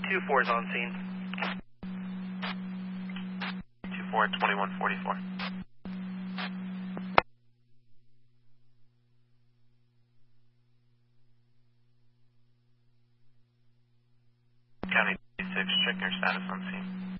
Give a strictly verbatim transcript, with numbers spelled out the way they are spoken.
two four is on scene. two four, twenty-one forty-four. County six, check your status on scene.